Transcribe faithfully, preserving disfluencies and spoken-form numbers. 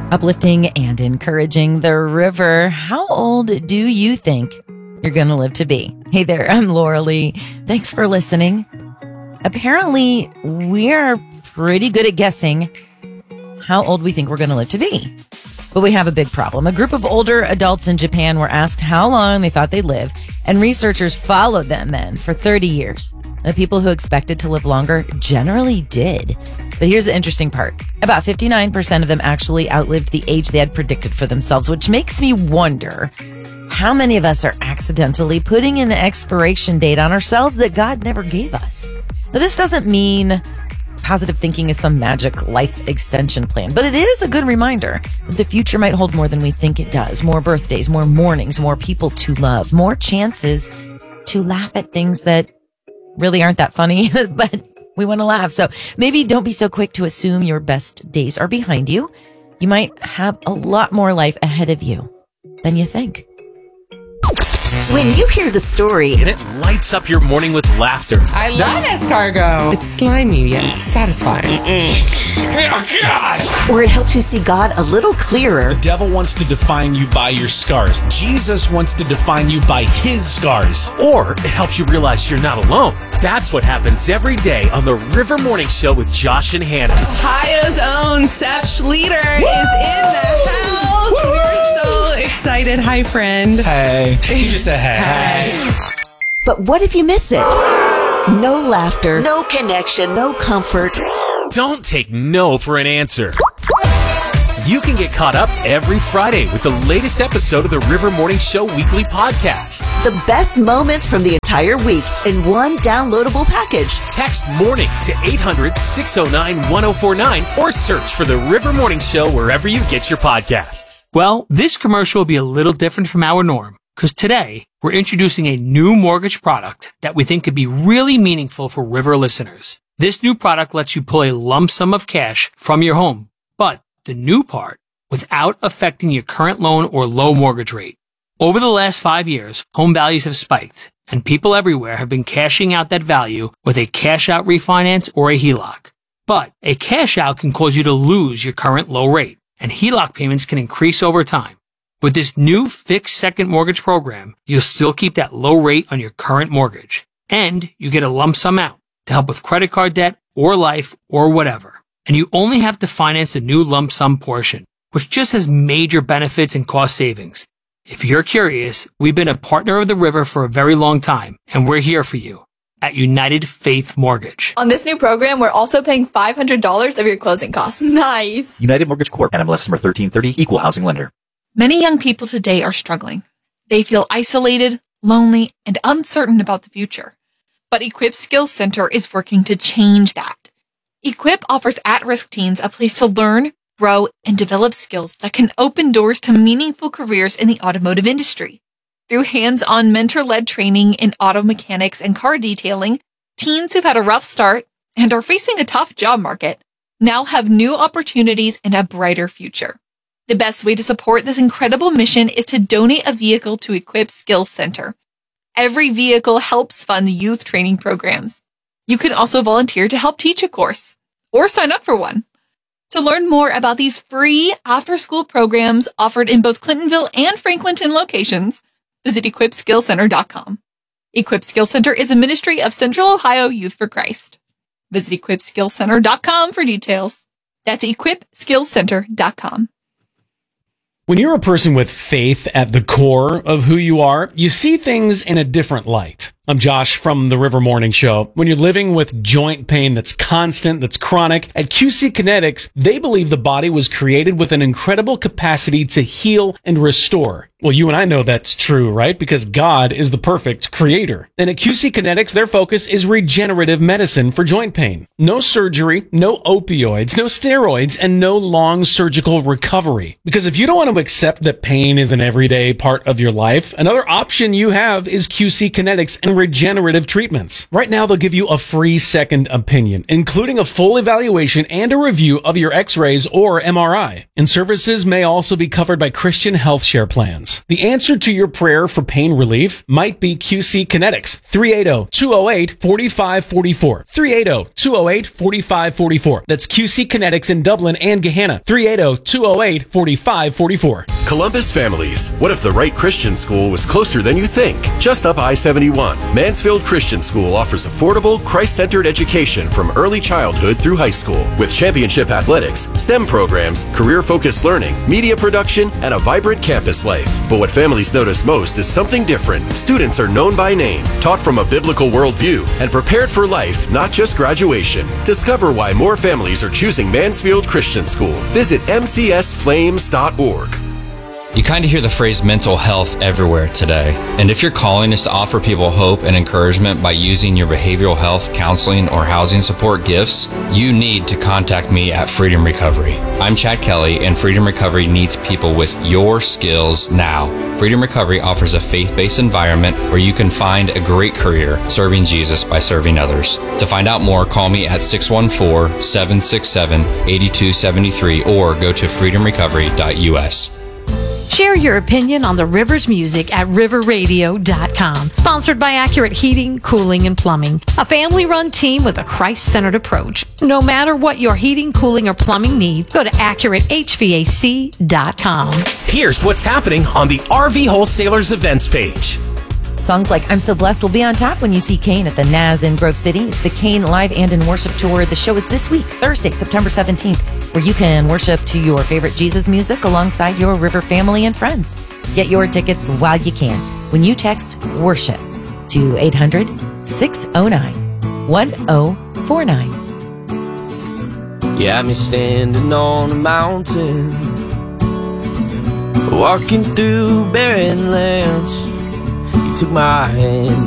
Uplifting and encouraging the river. How old do you think you're going to live to be? Hey there, I'm Laura Lee. Thanks for listening. Apparently, we're pretty good at guessing how old we think we're going to live to be. But we have a big problem. A group of older adults in Japan were asked how long they thought they'd live, and researchers followed them then for thirty years. The people who expected to live longer generally did. But here's the interesting part. About fifty-nine percent of them actually outlived the age they had predicted for themselves, which makes me wonder how many of us are accidentally putting an expiration date on ourselves that God never gave us. Now, this doesn't mean positive thinking is some magic life extension plan, but it is a good reminder that the future might hold more than we think it does. More birthdays, more mornings, more people to love, more chances to laugh at things that really aren't that funny, but we want to laugh. So maybe don't be so quick to assume your best days are behind you. You might have a lot more life ahead of you than you think. When you hear the story, and it lights up your morning with laughter. I love escargot. It's slimy yet satisfying. Oh, God. Or it helps you see God a little clearer. The devil wants to define you by your scars. Jesus wants to define you by his scars. Or it helps you realize you're not alone. That's what happens every day on the River Morning Show with Josh and Hannah. Ohio's own Seth Schleter Woo! Is in the house. Woo! We're so excited. Hi, friend. Hey. He just said hey. Hey. But what if you miss it? No laughter, no connection, no comfort. Don't take no for an answer. You can get caught up every Friday with the latest episode of the River Morning Show weekly podcast. The best moments from the entire week in one downloadable package. Text MORNING to eight hundred, six oh nine, one oh four nine or search for the River Morning Show wherever you get your podcasts. Well, this commercial will be a little different from our norm because today we're introducing a new mortgage product that we think could be really meaningful for River listeners. This new product lets you pull a lump sum of cash from your home, but the new part, without affecting your current loan or low mortgage rate. Over the last five years, home values have spiked, and people everywhere have been cashing out that value with a cash-out refinance or a H E L O C. But a cash-out can cause you to lose your current low rate, and H E L O C payments can increase over time. With this new fixed second mortgage program, you'll still keep that low rate on your current mortgage, and you get a lump sum out to help with credit card debt or life or whatever. And you only have to finance the new lump sum portion, which just has major benefits and cost savings. If you're curious, we've been a partner of the River for a very long time, and we're here for you at United Faith Mortgage. On this new program, we're also paying five hundred dollars of your closing costs. Nice. United Mortgage Corp, N M L S number thirteen thirty, Equal Housing Lender. Many young people today are struggling. They feel isolated, lonely, and uncertain about the future. But Equip Skills Center is working to change that. Equip offers at-risk teens a place to learn, grow, and develop skills that can open doors to meaningful careers in the automotive industry. Through hands-on mentor-led training in auto mechanics and car detailing, teens who've had a rough start and are facing a tough job market now have new opportunities and a brighter future. The best way to support this incredible mission is to donate a vehicle to Equip Skills Center. Every vehicle helps fund youth training programs. You can also volunteer to help teach a course or sign up for one. To learn more about these free after-school programs offered in both Clintonville and Franklinton locations, visit equip skills center dot com. Equip Skills Center is a ministry of Central Ohio Youth for Christ. Visit equip skills center dot com for details. That's equip skills center dot com. When you're a person with faith at the core of who you are, you see things in a different light. I'm Josh from the River Morning Show. When you're living with joint pain that's constant, that's chronic, at Q C Kinetics, they believe the body was created with an incredible capacity to heal and restore. Well, you and I know that's true, right? Because God is the perfect creator. And at Q C Kinetics, their focus is regenerative medicine for joint pain. No surgery, no opioids, no steroids, and no long surgical recovery. Because if you don't want to accept that pain is an everyday part of your life, another option you have is Q C Kinetics and regenerative treatments. Right now, they'll give you a free second opinion, including a full evaluation and a review of your x-rays or M R I. And services may also be covered by Christian health share plans. The answer to your prayer for pain relief might be Q C Kinetics. three eight zero, two zero eight, four five four four. three eight zero, two zero eight, four five four four. That's Q C Kinetics in Dublin and Gahanna. three eight zero, two zero eight, four five four four. Columbus families, what if the right Christian school was closer than you think? Just up I seventy-one, Mansfield Christian School offers affordable, Christ-centered education from early childhood through high school. With championship athletics, STEM programs, career-focused learning, media production, and a vibrant campus life. But what families notice most is something different. Students are known by name, taught from a biblical worldview, and prepared for life, not just graduation. Discover why more families are choosing Mansfield Christian School. Visit m c s flames dot org. You kind of hear the phrase mental health everywhere today. And if your calling is to offer people hope and encouragement by using your behavioral health, counseling, or housing support gifts, you need to contact me at Freedom Recovery. I'm Chad Kelly, and Freedom Recovery needs people with your skills now. Freedom Recovery offers a faith-based environment where you can find a great career serving Jesus by serving others. To find out more, call me at six one four, seven six seven, eight two seven three or go to freedom recovery dot u s. Share your opinion on the Rivers music at river radio dot com. Sponsored by Accurate Heating, Cooling, and Plumbing. A family-run team with a Christ-centered approach. No matter what your heating, cooling, or plumbing need, go to accurate h v a c dot com. Here's what's happening on the R V Wholesalers events page. Songs like I'm So Blessed will be on tap when you see Kane at the Naz in Grove City. It's the Kane Live and in Worship Tour. The show is this week, Thursday, September seventeenth, where you can worship to your favorite Jesus music alongside your River family and friends. Get your tickets while you can when you text WORSHIP to eight hundred, six oh nine, one oh four nine. You had me standing on a mountain, walking through barren lands. Took my hand